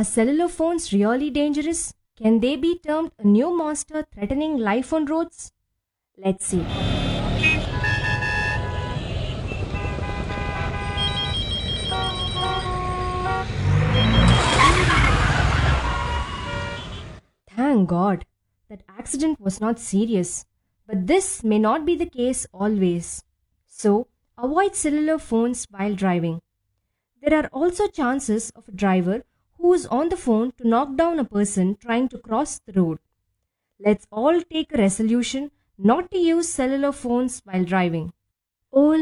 Are cellular phones really dangerous? Can they be termed a new monster threatening life on roads? Let's see. Thank God that accident was not serious, but this may not be the case always. So, avoid cellular phones while driving. There are also chances of a driver who is on the phone to knock down a person trying to cross the road. Let's all take a resolution not to use cellular phones while driving. All